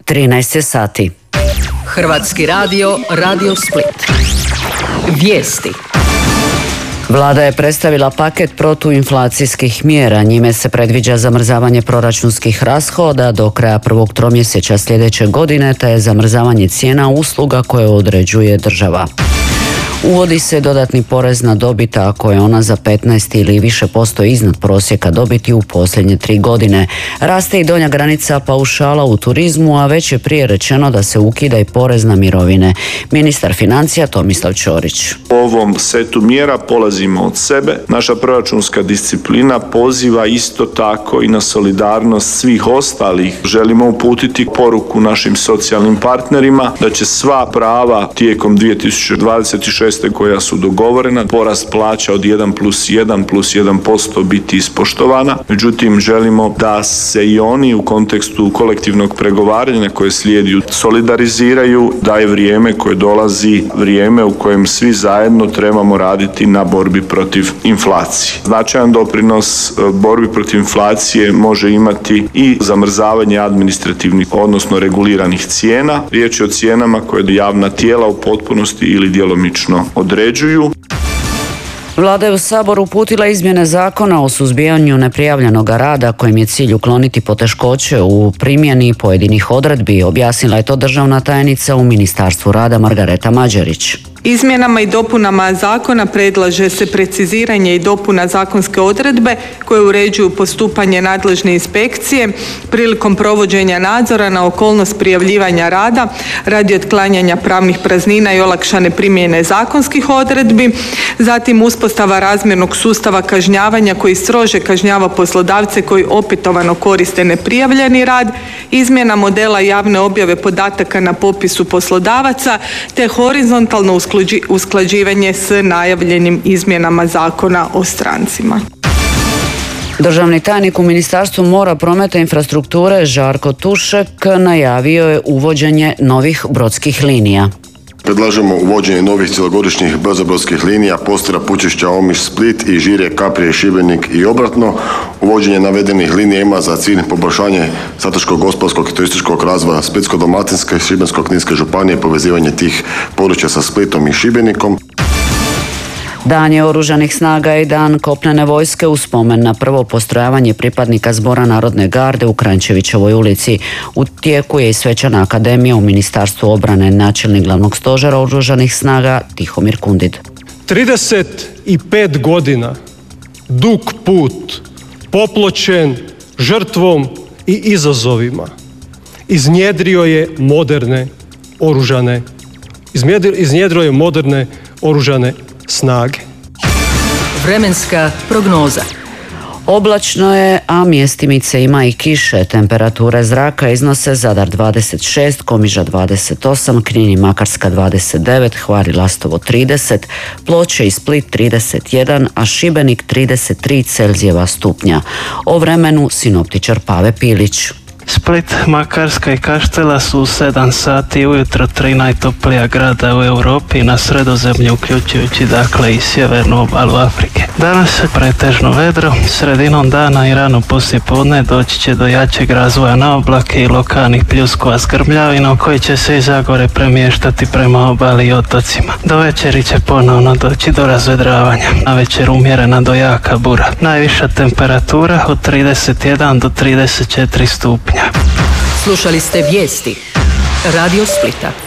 13 je sati. Hrvatski radio, Radio Split. Vijesti. Vlada je predstavila paket protuinflacijskih mjera. Njime se predviđa zamrzavanje proračunskih rashoda do kraja prvog tromjesečja sljedeće godine, te zamrzavanje cijena usluga koje određuje država. Uvodi se dodatni porez na dobit ako je ona za 15 ili više posto iznad prosjeka dobiti u posljednje 3 godine. Raste i donja granica paušala u turizmu, a već je prije rečeno da se ukida i porez na mirovine. Ministar financija Tomislav Ćorić. U ovom setu mjera polazimo od sebe. Naša proračunska disciplina poziva isto tako i na solidarnost svih ostalih. Želimo uputiti poruku našim socijalnim partnerima da će sva prava tijekom 2026. koja su dogovorena, porast plaća od 1+1% biti ispoštovana. Međutim, želimo da se i oni u kontekstu kolektivnog pregovaranja koje slijedi solidariziraju, da je vrijeme koje dolazi vrijeme u kojem svi zajedno trebamo raditi na borbi protiv inflacije. Značajan doprinos borbi protiv inflacije može imati i zamrzavanje administrativnih, odnosno reguliranih cijena. Riječ je o cijenama koje javna tijela u potpunosti ili djelomično određuju. Vlada je u Sabor uputila izmjene zakona o suzbijanju neprijavljenog rada kojim je cilj ukloniti poteškoće u primjeni pojedinih odredbi, objasnila je to državna tajnica u Ministarstvu rada Margareta Mađerić. Izmjenama i dopunama zakona predlaže se preciziranje i dopuna zakonske odredbe koje uređuju postupanje nadležne inspekcije prilikom provođenja nadzora na okolnost prijavljivanja rada radi otklanjanja pravnih praznina i olakšane primjene zakonskih odredbi, zatim uspostava razmjernog sustava kažnjavanja koji strože kažnjava poslodavce koji opetovano koriste neprijavljeni rad, izmjena modela javne objave podataka na popisu poslodavaca te horizontalno usklađivanje s najavljenim izmjenama Zakona o strancima. Državni tajnik u Ministarstvu mora, prometa i infrastrukture Žarko Tušek najavio je uvođenje novih brodskih linija. Predlažemo uvođenje novih cjelogodišnjih brzobrodskih linija Postira, Pučišća, Omiš, Split i Žirje, Kaprije, Šibenik i obratno. Uvođenje navedenih linija ima za cilj poboljšanje strateškog, gospodarskog i turističkog razvoja Splitsko-dalmatinske i Šibensko-kninske županije, povezivanje tih područja sa Splitom i Šibenikom. Dan je Oružanih snaga i Dan kopnene vojske u spomen na prvo postrojavanje pripadnika Zbora Narodne garde u Kranjčevićevoj ulici. U tijeku je i svečana akademija u Ministarstvu obrane. Načelnik glavnog stožera Oružanih snaga Tihomir Kundid. 35 godina, dug put, popločen žrtvom i izazovima, iznjedrio je moderne oružane snage. Vremenska prognoza. Oblačno je, a mjestimice ima i kiše. Temperature zraka iznose Zadar 26, Komiža 28, Knin i Makarska 29, Hvar i Lastovo 30, Ploče i Split 31, a Šibenik 33 Celzijeva stupnja. O vremenu sinoptičar Pave Pilić. Split, Makarska i Kaštela su u 7 sati ujutro 3 najtoplija grada u Europi na Sredozemlju, uključujući dakle i sjevernu obalu Afrike. Danas je pretežno vedro, sredinom dana i rano poslijepodne doći će do jačeg razvoja na oblake i lokalnih pljuskova s grmljavinom koji će se iz Zagore premještati prema obali i otocima. Do večeri će ponovno doći do razvedravanja, na večer umjerena do jaka bura. Najviša temperatura od 31 do 34 stupnja. Slušali ste vijesti Radio Splita.